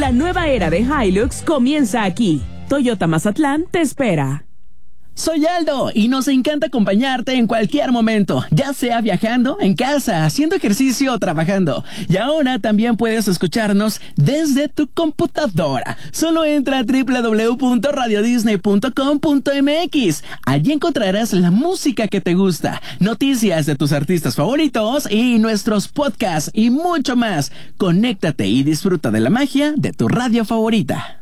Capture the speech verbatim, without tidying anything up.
La nueva era de Hilux comienza aquí. Toyota Mazatlán te espera. Soy Aldo y nos encanta acompañarte en cualquier momento, ya sea viajando, en casa, haciendo ejercicio o trabajando. Y ahora también puedes escucharnos desde tu computadora. Solo entra a doble u doble u doble u punto radio disney punto com punto m x. Allí encontrarás la música que te gusta, noticias de tus artistas favoritos y nuestros podcasts y mucho más. Conéctate y disfruta de la magia de tu radio favorita.